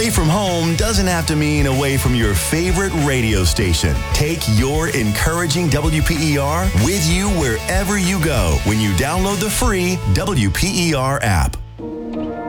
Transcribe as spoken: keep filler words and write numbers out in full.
Away from home doesn't have to mean away from your favorite radio station. Take your encouraging W P E R with you wherever you go when you download the free W P E R app.